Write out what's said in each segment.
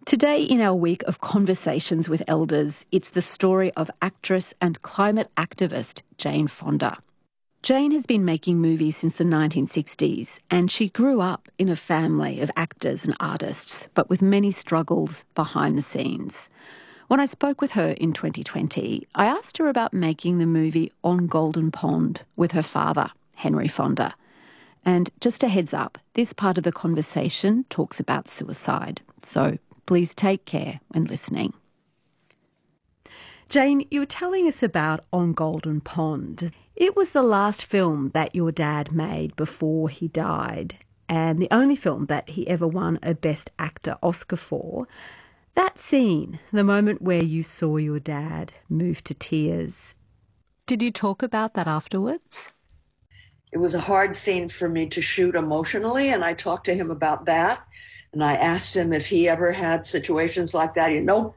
Today, in our week of Conversations with Elders, it's the story of actress and climate activist Jane Fonda. Jane has been making movies since the 1960s, and she grew up in a family of actors and artists, but with many struggles behind the scenes. When I spoke with her in 2020, I asked her about making the movie On Golden Pond with her father, Henry Fonda. And just a heads up, this part of the conversation talks about suicide, so please take care when listening. Jane, you were telling us about On Golden Pond. It was the last film that your dad made before he died, and the only film that he ever won a Best Actor Oscar for. That scene, the moment where you saw your dad move to tears, did you talk about that afterwards? It was a hard scene for me to shoot emotionally, and I talked to him about that. And I asked him if he ever had situations like that. Nope.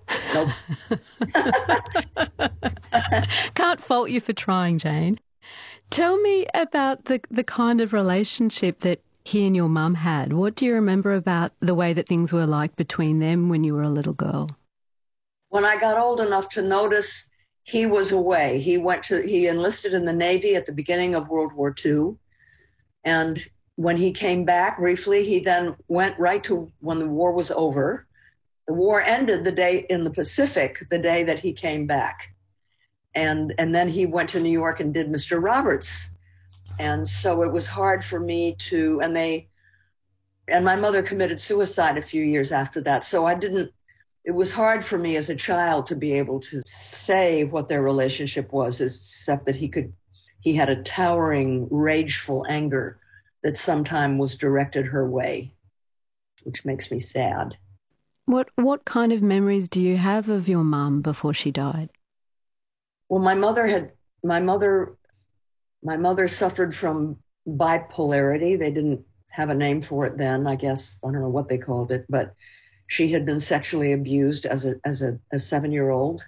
Can't fault you for trying, Jane. Tell me about the kind of relationship that he and your mum had. What do you remember about the way that things were like between them when you were a little girl? When I got old enough to notice, he was away. He enlisted in the Navy at the beginning of World War II. And when he came back briefly, he then went right to when the war was over. The war ended the day in the Pacific, the day that he came back. And then he went to New York and did Mr. Roberts. And so it was hard for me and my mother committed suicide a few years after that. So it was hard for me as a child to be able to say what their relationship was, except that he had a towering, rageful anger that sometimes was directed her way, which makes me sad. What kind of memories do you have of your mum before she died? Well, my mother suffered from bipolarity. They didn't have a name for it then, I guess. I don't know what they called it, but she had been sexually abused as a 7-year-old.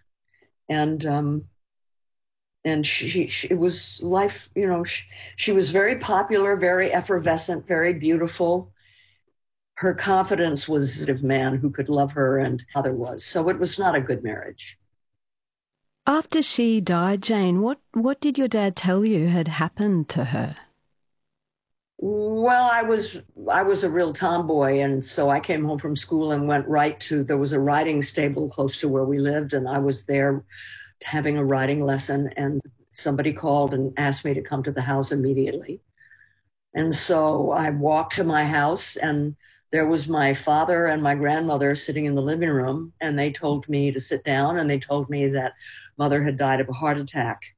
And it was life, she was very popular, very effervescent, very beautiful. Her confidence was of man who could love her and other was. So it was not a good marriage. After she died, Jane, what did your dad tell you had happened to her? Well, I was a real tomboy, and so I came home from school and went there was a riding stable close to where we lived, and I was there having a riding lesson, and somebody called and asked me to come to the house immediately. And so I walked to my house, and there was my father and my grandmother sitting in the living room, and they told me to sit down, and they told me that Mother had died of a heart attack.